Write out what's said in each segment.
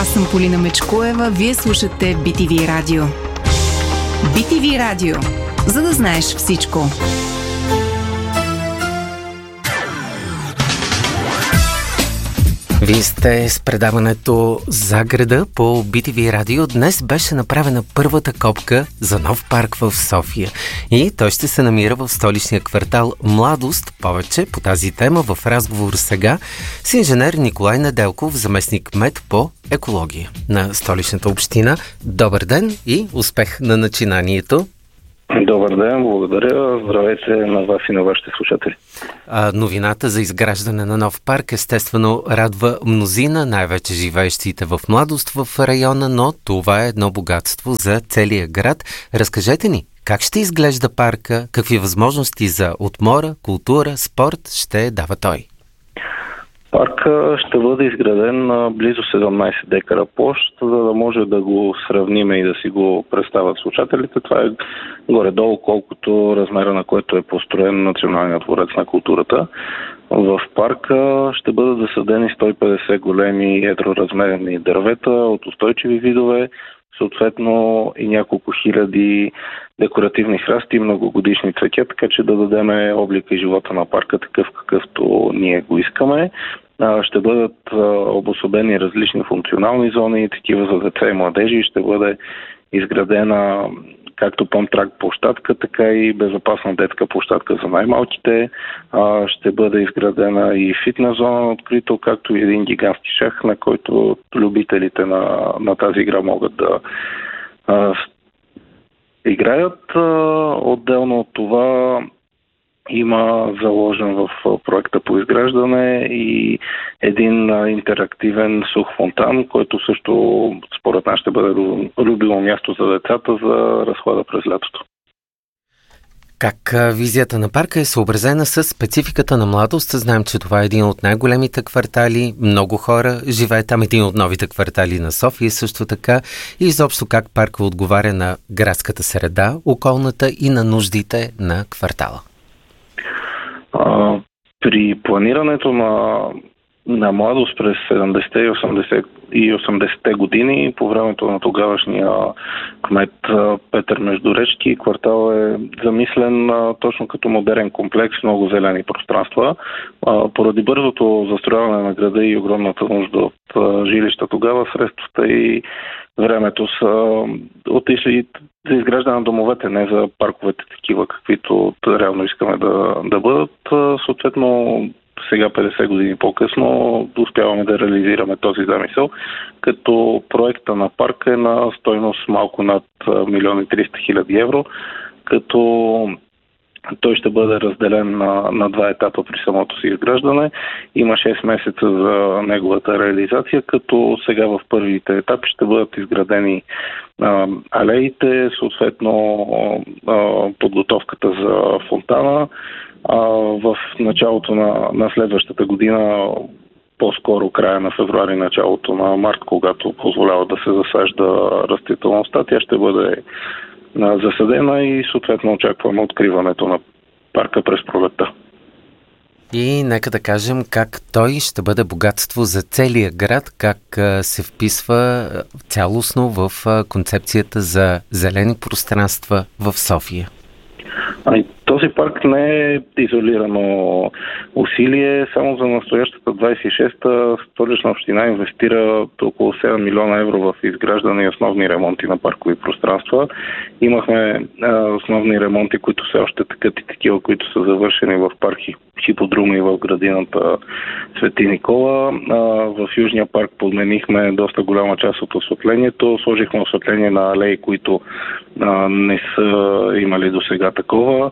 Аз съм Полина Мечкоева. Вие слушате BTV Радио. BTV Радио. За да знаеш всичко. Вие сте с предаването За града по BTV Радио. Днес беше направена първата копка за нов парк в София. И той ще се намира в столичния квартал Младост. Повече по тази тема в разговор сега с инженер Николай Неделков, заместник-кмет по екология на столичната община. Добър ден и успех на начинанието. Добър ден, благодаря. Здравейте на вас и на вашите слушатели. Новината за изграждане на нов парк естествено радва мнозина, най-вече живеещите в Младост в района, но това е едно богатство за целия град. Разкажете ни, как ще изглежда парка, какви възможности за отмора, култура, спорт ще дава той? Парка ще бъде изграден на близо 17 декара площ, за да може да го сравним и да си го представят слушателите. Това е горе-долу колкото размера, на което е построен Националният дворец на културата. В парка ще бъдат засадени 150 големи едроразмерни дървета от устойчиви видове, съответно и няколко хиляди декоративни храсти и многогодишни цветя, така че да дадем облика и живота на парка такъв, какъвто ние го искаме. Ще бъдат обособени различни функционални зони, такива за деца и младежи. Ще бъде изградена както пъмп-трак площадка, така и безопасна детска площадка за най-малките. Ще бъде изградена и фитнес зона открито, както и един гигантски шах, на който любителите на тази игра могат да играят. Отделно от това има заложен в проекта по изграждане и един интерактивен сух фонтан, който също според нас ще бъде любимо място за децата за разхода през лятото. Как визията на парка е съобразена с спецификата на Младост? Знаем, че това е един от най-големите квартали, много хора живеят там, един от новите квартали на София също така. И изобщо как парка отговаря на градската среда, околната и на нуждите на квартала? При планирането на Младост през 70-те и 80-те години, по времето на тогавашния кмет Петър Междуречки, квартал е замислен точно като модерен комплекс, много зелени пространства. Поради бързото застрояване на града и огромната нужда от жилища тогава, средствата и времето са отишли за изграждане на домовете, не за парковете такива, каквито реално искаме да бъдат. Съответно, сега 50 години по-късно успяваме да реализираме този замисъл, като проекта на парка е на стойност малко над 1 300 000 евро, като той ще бъде разделен на два етапа при самото си изграждане. Има 6 месеца за неговата реализация, като сега в първите етапи ще бъдат изградени алеите, съответно подготовката за фонтана. В началото на следващата година, по-скоро края на февруари, началото на март, когато позволява да се засажда растителността, тя ще бъде засадена и съответно очакваме откриването на парка през пролетта. И нека да кажем как той ще бъде богатство за целия град, как се вписва цялостно в концепцията за зелени пространства в София. Този парк не е изолирано усилие. Само за настоящата 26-та столична община инвестира около 7 милиона евро в изграждане и основни ремонти на паркови пространства. Имахме основни ремонти, които все още текат и такива, които са завършени в парк Хиподрума и в градината Свети Никола. В Южния парк подменихме доста голяма част от осветлението. Сложихме осветление на алеи, които не са имали досега такова.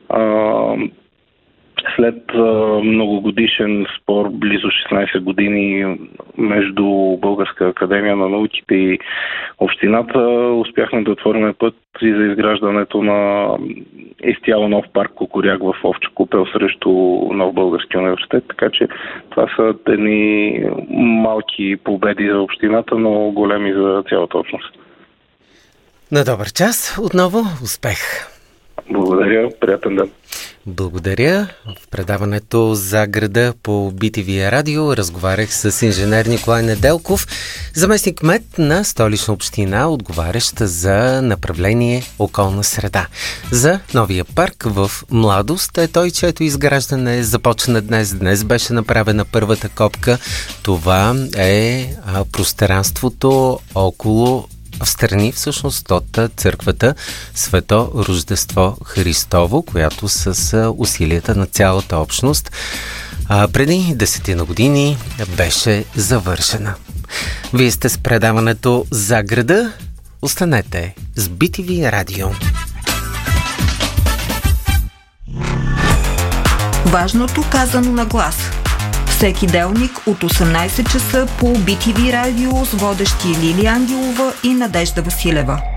След многогодишен спор, близо 16 години между Българска академия на науките и общината, успяхме да отворим път и за изграждането на изцяло нов парк Кукуряк в Овча купел срещу Нов български университет. Така че това са едни малки победи за общината, но големи за цялата общност. На добър час, отново успех! Благодаря, приятен ден. Благодаря. В предаването за града по BTV радио разговарях с инженер Николай Неделков, заместник кмет на Столична община, отговарящ за направление околна среда. За новия парк в Младост е той, чието изграждане започна днес. Днес беше направена първата копка. Това е пространството около в страни всъщност от църквата Свето Рождество Христово, която с усилията на цялата общност преди 10 години беше завършена. Вие сте с предаването за града. Останете с BTV радио. Важното казано на глас. Всеки делник от 18 часа по BTV радио с водещи Лилия Ангелова и Надежда Василева.